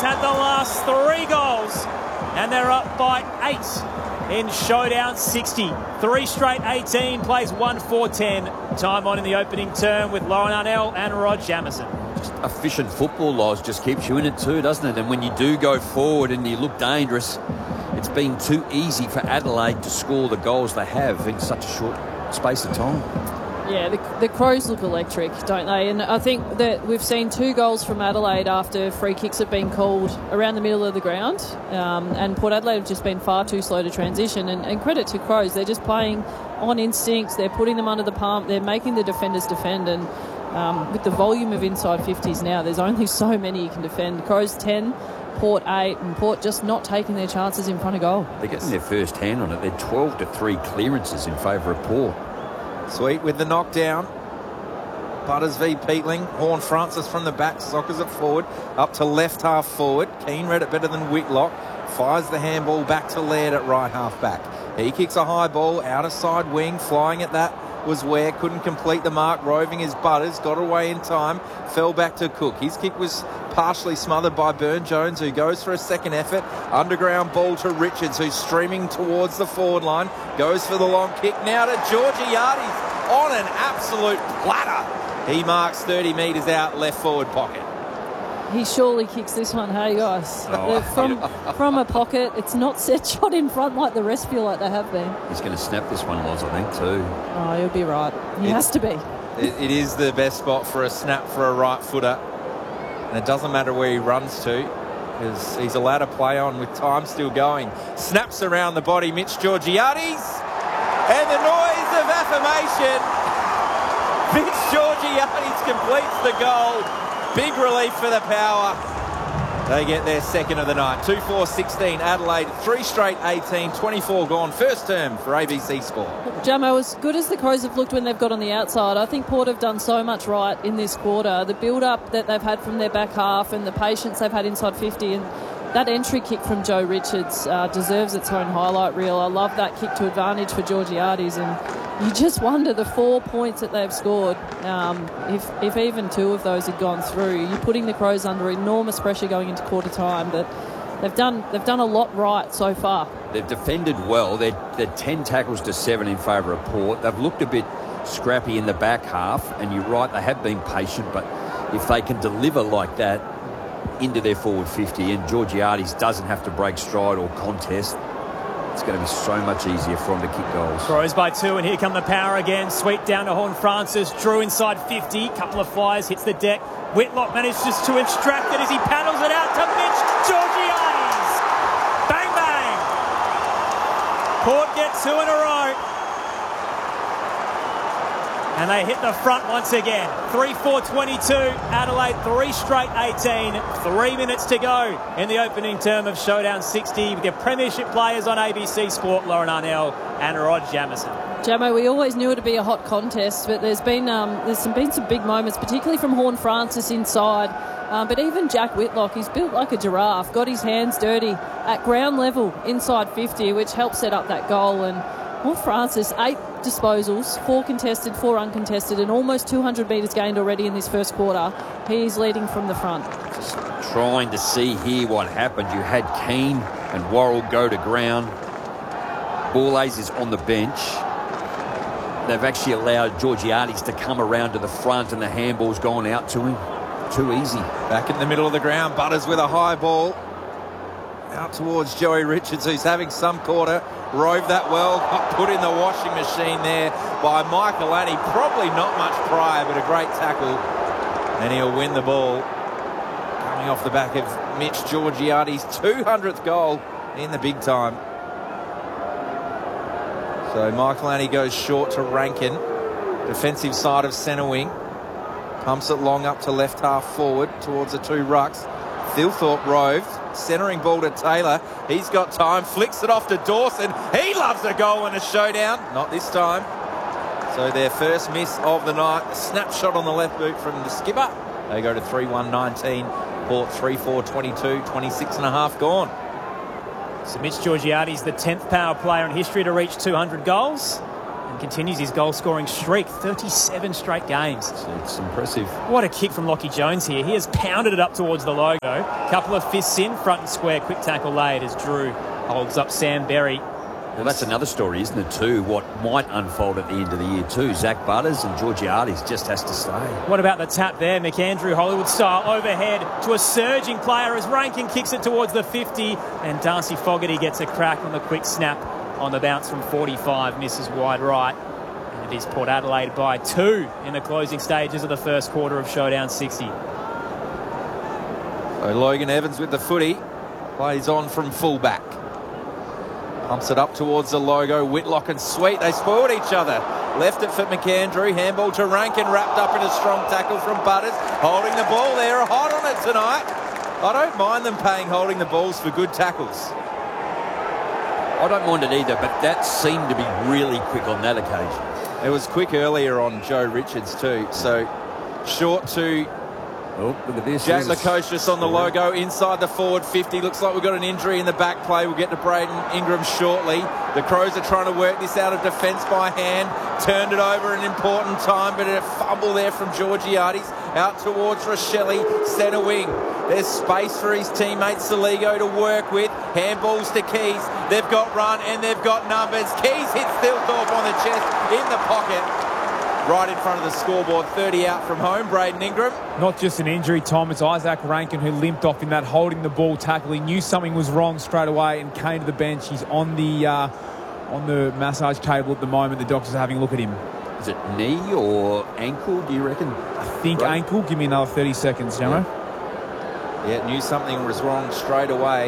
had the last 3 goals, and they're up by 8 in Showdown 60. 3 straight 18, plays 1-4-10. Time on in the opening term with Lauren Arnell and Rod Jamieson. Just efficient football, Loz, just keeps you in it too, doesn't it? And when you do go forward and you look dangerous, it's been too easy for Adelaide to score the goals they have in such a short space of time. Yeah, the Crows look electric, don't they? And I think that we've seen 2 goals from Adelaide after free kicks have been called around the middle of the ground. And Port Adelaide have just been far too slow to transition. And credit to Crows, they're just playing on instincts. They're putting them under the pump. They're making the defenders defend. And with the volume of inside 50s now, there's only so many you can defend. Crows 10, Port 8, and Port just not taking their chances in front of goal. They're getting their first hand on it. They're 12-3 clearances in favour of Port. Sweet with the knockdown. Butters v Peatling. Horne-Francis from the back, sockers it forward. Up to left half forward. Keane read it better than Whitlock. Fires the handball back to Laird at right half back. He kicks a high ball out of side wing. Flying at that was Ware. Couldn't complete the mark. Roving his Butters. Got away in time. Fell back to Cook. His kick was partially smothered by Burne-Jones, who goes for a second effort. Underground ball to Richards, who's streaming towards the forward line. Goes for the long kick now to Georgiades on an absolute platter. He marks 30 metres out left forward pocket. He surely kicks this one, hey guys. From a pocket, it's not set shot in front like the rest feel like they have been. He's going to snap this one, Loz, I think, too. Oh, he'll be right. He has to be. It is the best spot for a snap for a right footer. And it doesn't matter where he runs to, because he's allowed to play on with time still going. Snaps around the body, Mitch Georgiades. And the noise of affirmation. Mitch Georgiades completes the goal. Big relief for the Power. They get their second of the night. 2-4-16 Adelaide, 3 straight 18, 24 gone. First term for ABC Sport. Jamo, as good as the Crows have looked when they've got on the outside, I think Port have done so much right in this quarter. The build-up that they've had from their back half and the patience they've had inside 50, and that entry kick from Joe Richards deserves its own highlight reel. I love that kick to advantage for Georgiades, and you just wonder the 4 points that they've scored. If even 2 of those had gone through, you're putting the Crows under enormous pressure going into quarter time. But they've done a lot right so far. They've defended well. They're 10 tackles to 7 in favour of Port. They've looked a bit scrappy in the back half, and you're right, they have been patient. But if they can deliver like that into their forward 50, and Georgiades doesn't have to break stride or contest, it's going to be so much easier for them to kick goals. Crows by 2, and here come the Power again. Sweet down to Horne-Francis. Drew inside 50. Couple of flyers, hits the deck. Whitlock manages to extract it as he paddles it out to Mitch Georgiades. Bang, bang. Port get 2 in a row. And they hit the front once again. 3-4-22. Adelaide, 3 straight 18. 3 minutes to go in the opening term of Showdown 60 with your premiership players on ABC Sport, Lauren Arnell and Rod Jamieson. Jamo, we always knew it would be a hot contest, but there's been some big moments, particularly from Horne-Francis inside. But even Jack Whitlock, he's built like a giraffe, got his hands dirty at ground level inside 50, which helped set up that goal. And Horne-Francis, 8 disposals, 4 contested, 4 uncontested, and almost 200 metres gained already in this first quarter. He's leading from the front. Just trying to see here what happened. You had Keane and Worrell go to ground. Borlase is on the bench. They've actually allowed Georgiades to come around to the front, and the handball's gone out to him. Too easy. Back in the middle of the ground, Butters with a high ball. Out towards Joey Richards, who's having some quarter. Rove that well, got put in the washing machine there by Michael Addy. Probably not much prior, but a great tackle. And he'll win the ball. Coming off the back of Mitch Georgiades' 200th goal in the big time. So Michael Addy goes short to Rankin. Defensive side of centre wing. Pumps it long up to left half forward towards the 2 rucks. Thilthorpe roved. Centering ball to Taylor. He's got time. Flicks it off to Dawson. He loves a goal in a showdown. Not this time. So their first miss of the night. A snapshot on the left boot from the skipper. They go to 3-1-19. Port 3-4-22. 26 and a half gone. So Mitch Georgiades, the 10th Power player in history to reach 200 goals. and continues his goal-scoring streak, 37 straight games. It's impressive. What a kick from Lockie Jones here. He has pounded it up towards the logo. Couple of fists in, front and square, quick tackle laid as Drew holds up Sam Berry. Well, that's another story, isn't it, too? What might unfold at the end of the year, too. Zach Butters and Georgiades just has to stay. What about the tap there? McAndrew, Hollywood style, overhead to a surging player as Rankin kicks it towards the 50, and Darcy Fogarty gets a crack on the quick snap on the bounce from 45, misses wide right. And it is Port Adelaide by 2 in the closing stages of the first quarter of Showdown 60. So Logan Evans with the footy, plays on from fullback. Pumps it up towards the logo. Whitlock and Sweet, they spoiled each other. Left it for McAndrew. Handball to Rankin, wrapped up in a strong tackle from Butters. Holding the ball there, hot on it tonight. I don't mind them paying holding the balls for good tackles. I don't mind it either, but that seemed to be really quick on that occasion. It was quick earlier on Joe Richards too. So short to Oh, look at this. Jack Lukosius on the logo inside the forward 50. Looks like we've got an injury in the back play. We'll get to Braden Ingram shortly. The Crows are trying to work this out of defence by hand. Turned it over an important time, but a fumble there from Georgiades. Out towards Rochelle, centre wing. There's space for his teammate Saligo to work with. Handballs to Keys. They've got run and they've got numbers. Keys hits Thilthorpe on the chest in the pocket. Right in front of the scoreboard, 30 out from home. Braden Ingram. Not just an injury, Tom. It's Isaac Rankin who limped off in that holding the ball tackle. He knew something was wrong straight away and came to the bench. He's on the massage table at the moment. The doctors are having a look at him. Is it knee or ankle, do you reckon? I think ankle. Give me another 30 seconds, Jamo. Yeah, knew something was wrong straight away.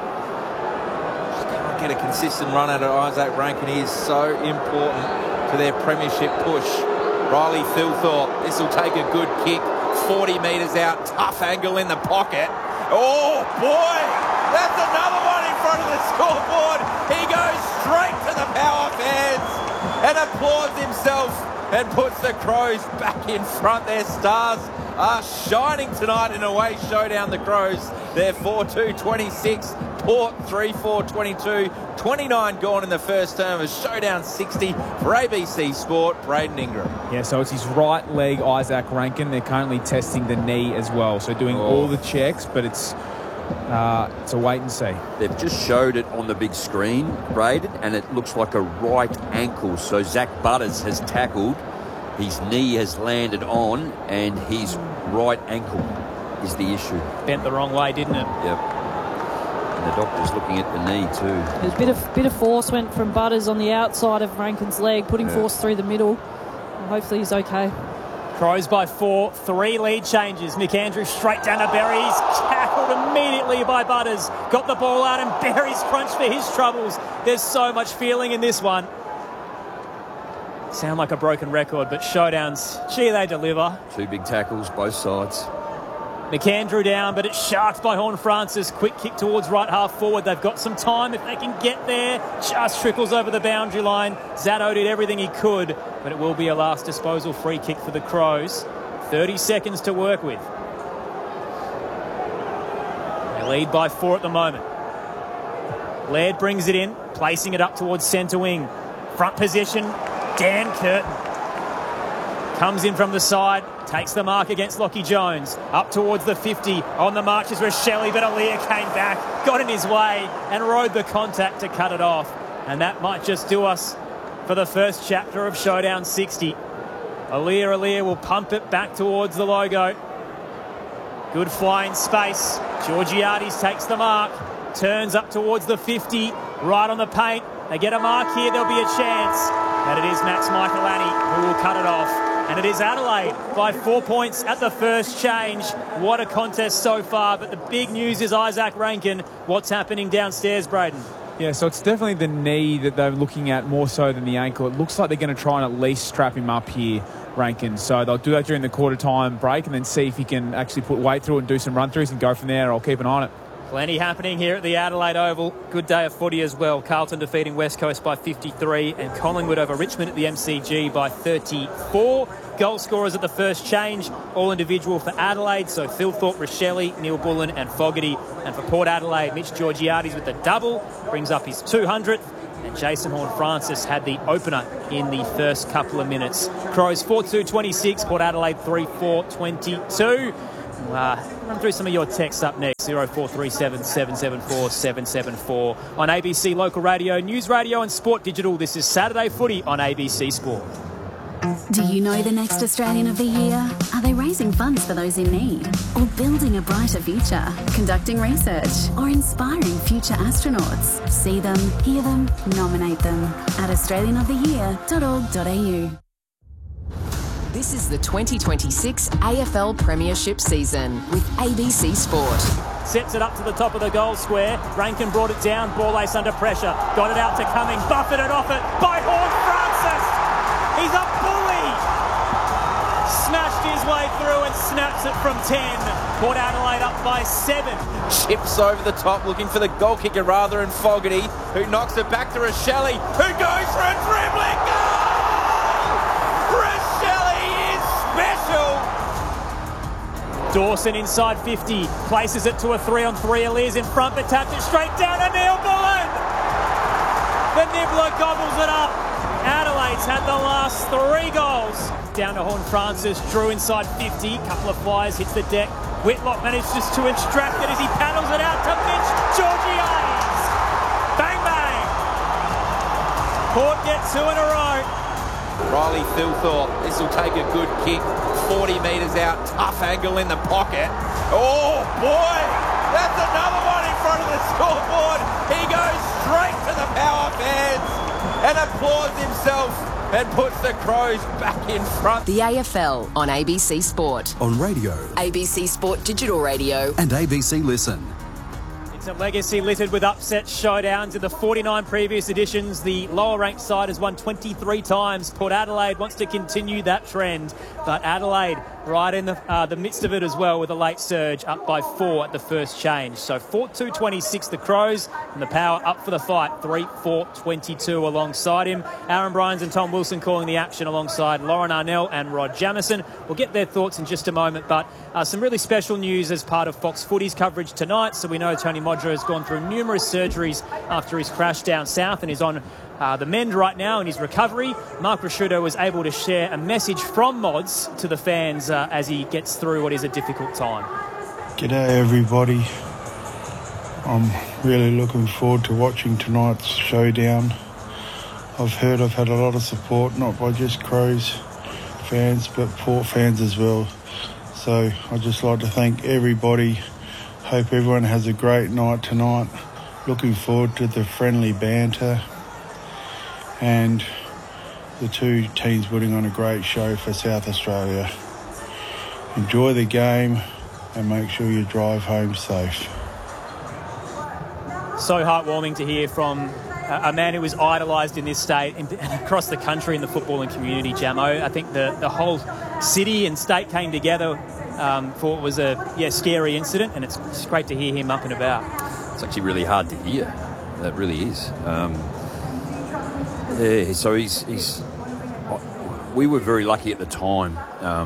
Just can't get a consistent run out of Isaac Rankin. He is so important to their premiership push. Riley Thilthorpe, this will take a good kick. 40 metres out, tough angle in the pocket. Oh, boy! That's another one in front of the scoreboard. He goes straight to the power fans and applauds himself and puts the Crows back in front. Their stars are shining tonight in a away showdown. The Crows, they're 4-2-26. Port 3-4-22. 29 gone in the first term of Showdown 60 for ABC Sport. Braden Ingram. Yeah, so it's his right leg, Isaac Rankin. They're currently testing the knee as well. So doing all the checks, but it's a wait and see. They've just showed it on the big screen, Braden, and it looks like a right ankle. So Zach Butters has tackled. His knee has landed on, and his right ankle is the issue. Bent the wrong way, didn't it? Yep. And the doctor's looking at the knee too. There's a bit of force went from Butters on the outside of Rankin's leg, putting force through the middle. Hopefully he's okay. Crows by 4, 3 lead changes. McAndrew straight down to Berry. He's tackled immediately by Butters. Got the ball out and Berry's crunched for his troubles. There's so much feeling in this one. Sound like a broken record, but Showdowns, gee, they deliver. 2 big tackles, both sides. McAndrew down, but it's sharked by Horne-Francis. Quick kick towards right half forward. They've got some time if they can get there. Just trickles over the boundary line. Zatto did everything he could, but it will be a last disposal free kick for the Crows. 30 seconds to work with. They lead by 4 at the moment. Laird brings it in, placing it up towards centre wing. Front position, Dan Curtin. Comes in from the side, takes the mark against Lockie Jones. Up towards the 50. On the march is Rochelle, but Alia came back, got in his way and rode the contact to cut it off. And that might just do us for the first chapter of Showdown 60. Alia will pump it back towards the logo. Good flying space. Georgiades takes the mark. Turns up towards the 50. Right on the paint. They get a mark here, there'll be a chance. And it is Max Michaelani who will cut it off. And it is Adelaide by 4 points at the first change. What a contest so far. But the big news is Isaac Rankin. What's happening downstairs, Braden? Yeah, so it's definitely the knee that they're looking at more so than the ankle. It looks like they're going to try and at least strap him up here, Rankin. So they'll do that during the quarter time break and then see if he can actually put weight through it and do some run-throughs and go from there. I'll keep an eye on it. Plenty happening here at the Adelaide Oval. Good day of footy as well. Carlton defeating West Coast by 53 and Collingwood over Richmond at the MCG by 34. Goal scorers at the first change, all individual for Adelaide. So Thilthorpe, Rochelle, Neil Bullen and Fogarty. And for Port Adelaide, Mitch Georgiades with the double. Brings up his 200th. and Jason Horne-Francis had the opener in the first couple of minutes. Crows 4-2-26, Port Adelaide 3-4-22. Run through some of your texts up next. 0437 774 774 on ABC Local Radio, News Radio and Sport Digital. This is Saturday Footy on ABC Sport. Do you know the next Australian of the Year? Are they raising funds for those in need? Or building a brighter future? Conducting research? Or inspiring future astronauts? See them, hear them, nominate them at australianoftheyear.org.au. This is the 2026 AFL Premiership season with ABC Sport. Sets it up to the top of the goal square. Rankin brought it down. Ball ace under pressure. Got it out to Cumming. Buffeted off it by Horne-Francis. He's a bully. Smashed his way through and snaps it from 10. Port Adelaide up by 7. Chips over the top, looking for the goal kicker rather than Fogarty, who knocks it back to Rochelle, who goes for a dribbling goal! Dawson inside 50, places it to a 3-on-3. Elias in front, but taps it straight down to Neil Bullen. The Nibbler gobbles it up. Adelaide's had the last 3 goals. Down to Horne-Francis, Drew inside 50, couple of flyers, hits the deck. Whitlock manages to extract it as he paddles it out to Mitch Georgiades. Bang, bang. Port get 2 in a row. Riley Thilthorpe, this will take a good kick. 40 metres out, tough angle in the pocket. Oh boy, that's another one in front of the scoreboard. He goes straight to the power fans and applauds himself and puts the Crows back in front. The AFL on ABC Sport. On radio. ABC Sport Digital Radio. And ABC Listen. It's a legacy littered with upset showdowns. In the 49 previous editions, the lower-ranked side has won 23 times. Port Adelaide wants to continue that trend, but Adelaide right in the midst of it as well with a late surge, up by 4 at the first change. So 4-2-26 the Crows, and the Power up for the fight, 3-4-22 alongside him. Aaron Bryans and Tom Wilson calling the action alongside Lauren Arnell and Rod Jamieson. We'll get their thoughts in just a moment, but some really special news as part of Fox Footy's coverage tonight. So we know Tony Modra has gone through numerous surgeries after his crash down south and is on the mend right now in his recovery. Mark Rasciuto was able to share a message from Mods to the fans as he gets through what is a difficult time. G'day everybody. I'm really looking forward to watching tonight's showdown. I've heard I've had a lot of support, not by just Crows fans, but Port fans as well. So I'd just like to thank everybody. Hope everyone has a great night tonight. Looking forward to the friendly banter and the 2 teams putting on a great show for South Australia. Enjoy the game and make sure you drive home safe. So heartwarming to hear from a man who was idolised in this state and across the country in the footballing community, Jamo. I think the whole city and state came together for what was a scary incident, and it's great to hear him up and about. It's actually really hard to hear. That really is. So he's. We were very lucky at the time.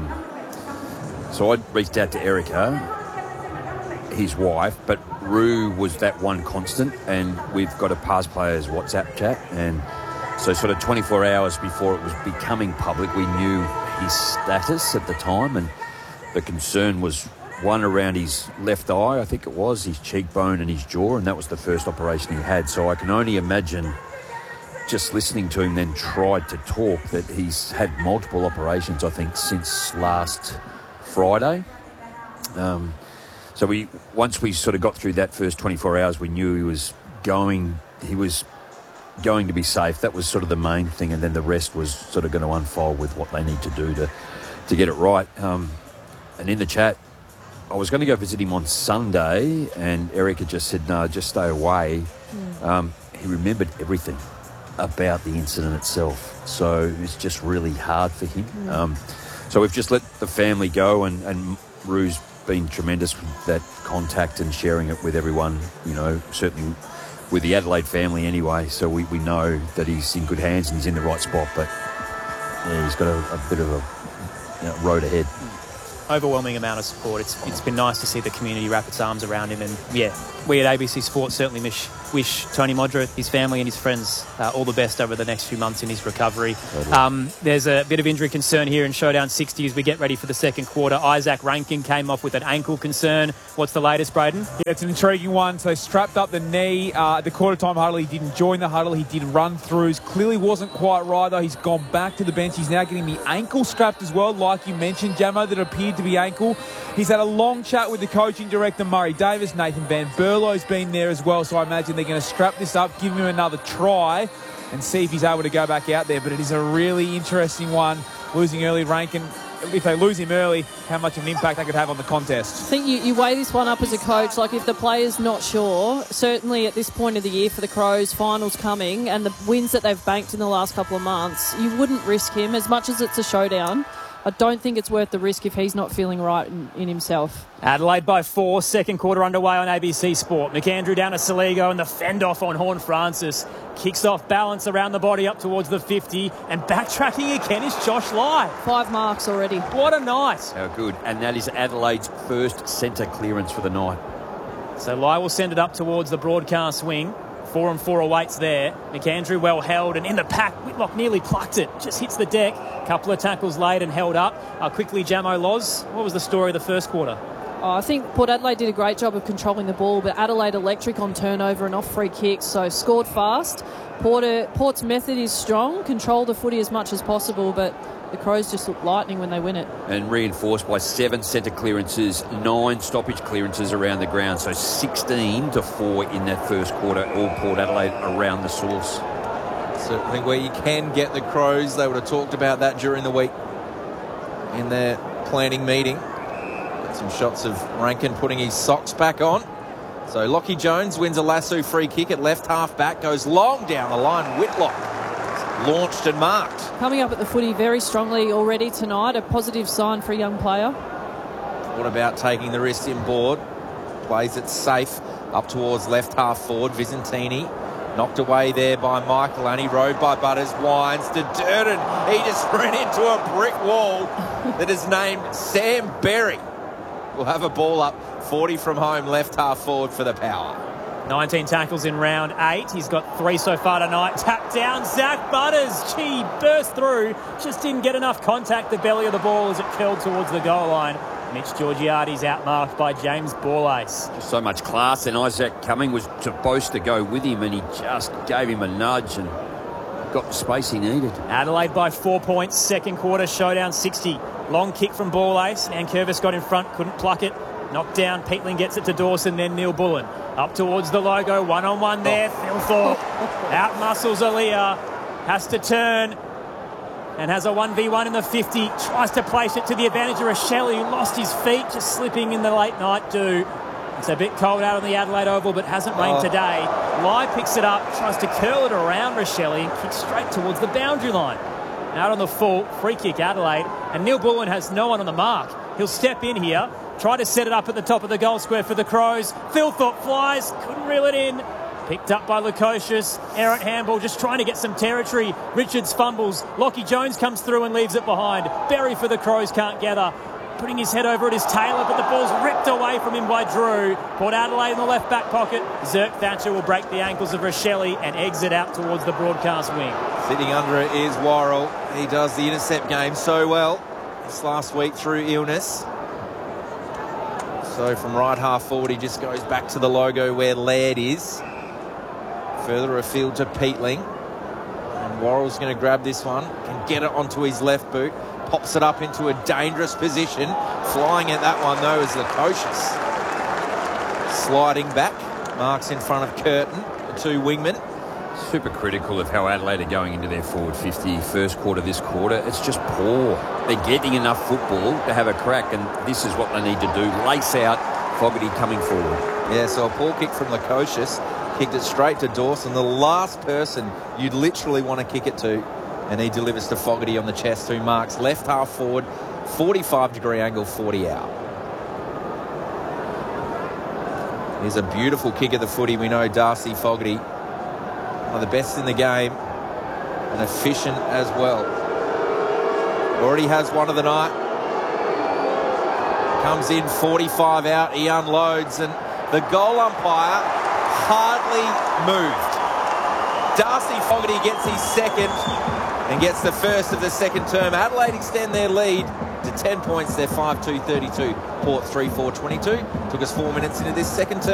So I reached out to Erica, his wife, but Roo was that one constant, and we've got a past players WhatsApp chat, and so sort of 24 hours before it was becoming public, we knew his status at the time, and the concern was one around his left eye, I think it was, his cheekbone and his jaw, and that was the first operation he had. So I can only imagine, just listening to him then tried to talk, that he's had multiple operations, I think, since last Friday. So once we sort of got through that first 24 hours, we knew he was going to be safe. That was sort of the main thing, and then the rest was sort of going to unfold with what they need to do to get it right. And in the chat, I was going to go visit him on Sunday, and Erica just said, no, just stay away. He remembered everything about the incident itself, so it's just really hard for him. So we've just let the family go, and Roo's been tremendous with that contact and sharing it with everyone, you know, certainly with the Adelaide family anyway, so we know that he's in good hands and he's in the right spot, but he's got a bit of a road ahead. Overwhelming amount of support. It's been nice to see the community wrap its arms around him, and we at ABC Sports certainly wish Tony Modra, his family and his friends all the best over the next few months in his recovery. There's a bit of injury concern here in Showdown 60 as we get ready for the second quarter. Isaac Rankin came off with an ankle concern. What's the latest, Braden? Yeah, it's an intriguing one. So strapped up the knee at the quarter-time huddle. He didn't join the huddle. He did run-throughs. Clearly wasn't quite right, though. He's gone back to the bench. He's now getting the ankle strapped as well, like you mentioned, Jamo, that appeared to be ankle. He's had a long chat with the coaching director, Murray Davis. Nathan Van Berlo's been there as well, so I imagine they're going to strap this up, give him another try and see if he's able to go back out there. But it is a really interesting one, losing early Rankin. If they lose him early, how much of an impact that could have on the contest. I think you weigh this one up as a coach. Like, if the player's not sure, certainly at this point of the year for the Crows, finals coming, and the wins that they've banked in the last couple of months, you wouldn't risk him as much as it's a showdown. I don't think it's worth the risk if he's not feeling right in himself. Adelaide by 4, second quarter underway on ABC Sport. McAndrew down to Saligo and the fend off on Horn Francis. Kicks off balance around the body up towards the 50, and backtracking again is Josh Lai. 5 marks already. What a night. How good. And that is Adelaide's first centre clearance for the night. So Lai will send it up towards the broadcast wing. 4 and 4 awaits there. McAndrew well held, and in the pack, Whitlock nearly plucked it. Just hits the deck. Couple of tackles laid and held up. Quickly, Jamo Loz, what was the story of the first quarter? I think Port Adelaide did a great job of controlling the ball, but Adelaide electric on turnover and off free kicks, so scored fast. Port's method is strong, control the footy as much as possible, but the Crows just look lightning when they win it. And reinforced by 7 centre clearances, 9 stoppage clearances around the ground. So 16-4 in that first quarter, all Port Adelaide around the source. Certainly where you can get the Crows. They would have talked about that during the week in their planning meeting. Got some shots of Rankin putting his socks back on. So Lockie Jones wins a lasso free kick at left half back, goes long down the line. Whitlock launched and marked. Coming up at the footy very strongly already tonight, a positive sign for a young player. What about taking the wrist in board? Plays it safe up towards left half forward. Visentini knocked away there by Michaelani, rode by Butters, winds to Durden. He just ran into a brick wall that is named Sam Berry. We'll have a ball up 40 from home, left half forward for the Power. 19 tackles in round 8. He's got 3 so far tonight. Tap down, Zach Butters. Gee, burst through. Just didn't get enough contact. The belly of the ball as it curled towards the goal line. Mitch Georgiades outmarked by James Borlase. Just so much class, and Isaac Cumming was supposed to go with him, and he just gave him a nudge and got the space he needed. Adelaide by 4 points. Second quarter, showdown 60. Long kick from Borlase. Nankervis got in front, couldn't pluck it. Knocked down, Peatling gets it to Dawson, then Neil Bullen. Up towards the logo, one-on-one there. Phil Thorpe out-muscles Aaliyah. Has to turn and has a 1v1 in the 50. Tries to place it to the advantage of Rochelle, who lost his feet, just slipping in the late night dew. It's a bit cold out on the Adelaide Oval, but hasn't rained today. Lai picks it up, tries to curl it around Rochelle and kicks straight towards the boundary line. Out on the full, free kick Adelaide, and Neil Bullen has no one on the mark. He'll step in here, try to set it up at the top of the goal square for the Crows. Phil Thorpe flies, couldn't reel it in. Picked up by Lukosius. Errant handball, just trying to get some territory. Richards fumbles. Lockie Jones comes through and leaves it behind. Berry for the Crows can't gather. Putting his head over at his tailor, but the ball's ripped away from him by Drew. Port Adelaide in the left back pocket. Zerk Thatcher will break the ankles of Rochelle and exit out towards the broadcast wing. Sitting under it is Worrell. He does the intercept game so well this last week through illness. So from right half forward, he just goes back to the logo where Laird is. Further afield to Peatling. And Worrell's going to grab this one. Can get it onto his left boot. Pops it up into a dangerous position. Flying at that one, though, is Lukosius. Sliding back. Marks in front of Curtin, the 2 wingmen. Super critical of how Adelaide are going into their forward 50 first quarter this quarter. It's just poor. They're getting enough football to have a crack, and this is what they need to do. Lace out, Fogarty coming forward. Yeah, so a poor kick from Lukosius. Kicked it straight to Dawson, the last person you'd literally want to kick it to. And he delivers to Fogarty on the chest, who marks left half forward, 45-degree angle, 40 out. Here's a beautiful kick of the footy. We know Darcy Fogarty, one of the best in the game, and efficient as well. Already has one of the night. Comes in 45 out, he unloads, and The goal umpire hardly moved. Darcy Fogarty gets his second and gets the first of the second term. Adelaide extend their lead to 10 points. They're 5-2-32. Port 3-4-22. Took us 4 minutes into this second term.